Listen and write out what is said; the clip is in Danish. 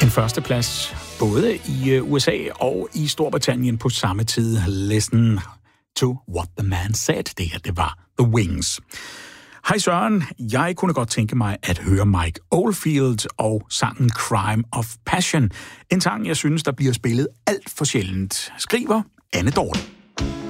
en førsteplads både i USA og i Storbritannien på samme tid. Listen to what the man said. Det her, det var The Wings. Hej Søren, jeg kunne godt tænke mig at høre Mike Oldfield og sangen Crime of Passion. En sang, jeg synes, der bliver spillet alt for sjældent. Skriver Anne Dorte.